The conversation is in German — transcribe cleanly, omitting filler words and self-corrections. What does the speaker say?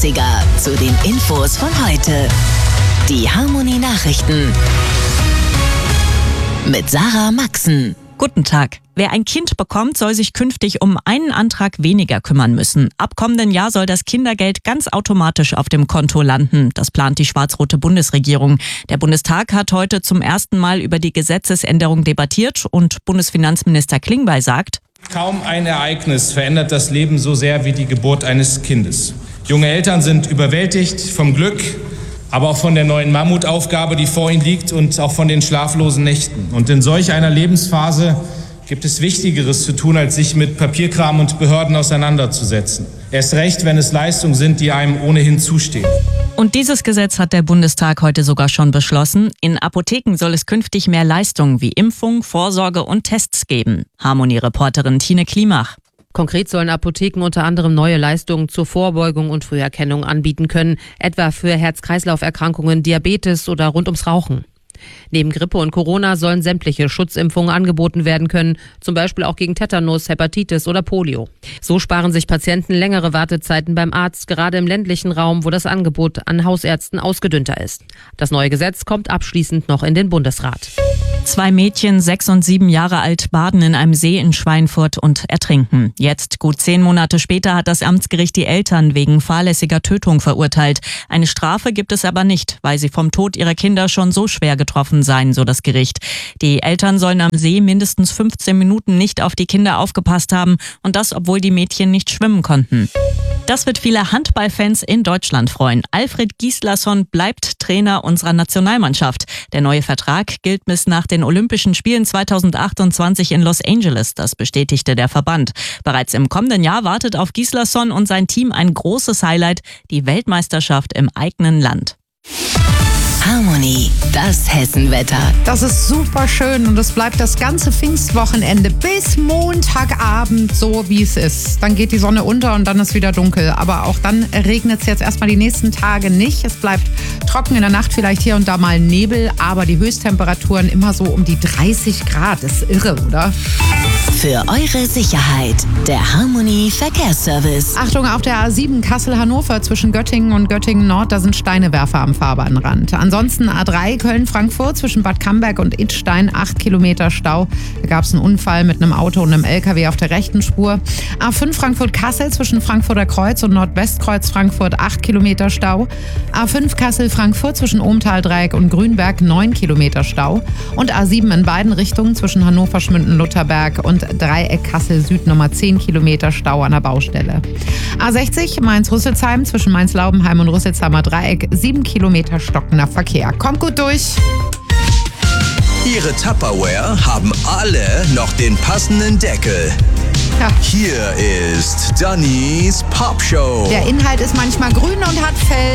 zuverlässiger zu den Infos von heute. Die Harmony Nachrichten mit Sarah Maxen. Guten Tag. Wer ein Kind bekommt, soll sich künftig um einen Antrag weniger kümmern müssen. Ab kommenden Jahr soll das Kindergeld ganz automatisch auf dem Konto landen. Das plant die schwarz-rote Bundesregierung. Der Bundestag hat heute zum ersten Mal über die Gesetzesänderung debattiert und Bundesfinanzminister Klingbeil sagt: Kaum ein Ereignis verändert das Leben so sehr wie die Geburt eines Kindes. Junge Eltern sind überwältigt vom Glück, aber auch von der neuen Mammutaufgabe, die vor ihnen liegt, und auch von den schlaflosen Nächten. Und in solch einer Lebensphase gibt es Wichtigeres zu tun, als sich mit Papierkram und Behörden auseinanderzusetzen. Erst recht, wenn es Leistungen sind, die einem ohnehin zustehen. Und dieses Gesetz hat der Bundestag heute sogar schon beschlossen. In Apotheken soll es künftig mehr Leistungen wie Impfung, Vorsorge und Tests geben. Harmony-Reporterin Tine Klimach. Konkret sollen Apotheken unter anderem neue Leistungen zur Vorbeugung und Früherkennung anbieten können, etwa für Herz-Kreislauf-Erkrankungen, Diabetes oder rund ums Rauchen. Neben Grippe und Corona sollen sämtliche Schutzimpfungen angeboten werden können, zum Beispiel auch gegen Tetanus, Hepatitis oder Polio. So sparen sich Patienten längere Wartezeiten beim Arzt, gerade im ländlichen Raum, wo das Angebot an Hausärzten ausgedünnter ist. Das neue Gesetz kommt abschließend noch in den Bundesrat. 2 Mädchen, 6 und 7 Jahre alt, baden in einem See in Schweinfurt und ertrinken. Jetzt, gut 10 Monate später, hat das Amtsgericht die Eltern wegen fahrlässiger Tötung verurteilt. Eine Strafe gibt es aber nicht, weil sie vom Tod ihrer Kinder schon so schwer getroffen seien, so das Gericht. Die Eltern sollen am See mindestens 15 Minuten nicht auf die Kinder aufgepasst haben, und das, obwohl die Mädchen nicht schwimmen konnten. Das wird viele Handballfans in Deutschland freuen. Alfred Gislason bleibt Trainer unserer Nationalmannschaft. Der neue Vertrag gilt bis nach den Olympischen Spielen 2028 in Los Angeles. Das bestätigte der Verband. Bereits im kommenden Jahr wartet auf Gislason und sein Team ein großes Highlight: die Weltmeisterschaft im eigenen Land. Harmony, das Hessenwetter. Das ist super schön und es bleibt das ganze Pfingstwochenende bis Montagabend so, wie es ist. Dann geht die Sonne unter und dann ist wieder dunkel. Aber auch dann regnet es jetzt erstmal die nächsten Tage nicht. Es bleibt trocken, in der Nacht vielleicht hier und da mal Nebel, aber die Höchsttemperaturen immer so um die 30 Grad. Das ist irre, oder? Für eure Sicherheit, der Harmony Verkehrsservice. Achtung, auf der A7 Kassel-Hannover zwischen Göttingen und Göttingen-Nord, da sind Steinewerfer am Fahrbahnrand. Ansonsten A3 Köln-Frankfurt zwischen Bad Camberg und Idstein, 8 Kilometer Stau. Da gab es einen Unfall mit einem Auto und einem LKW auf der rechten Spur. A5 Frankfurt-Kassel zwischen Frankfurter Kreuz und Nordwestkreuz Frankfurt, 8 Kilometer Stau. A5 Kassel-Frankfurt zwischen Ohmtal-Dreieck und Grünberg, 9 Kilometer Stau. Und A7 in beiden Richtungen zwischen Hannover-Schmünden-Lutherberg und Dreieck Kassel-Süd, nochmal 10 Kilometer Stau an der Baustelle. A60 Mainz-Rüsselsheim zwischen Mainz-Laubenheim und Rüsselsheimer Dreieck, 7 Kilometer stockender Verkehr. Kommt gut durch. Ihre Tupperware haben alle noch den passenden Deckel. Ja. Hier ist Dannys Pop Show. Der Inhalt ist manchmal grün und hat Fell.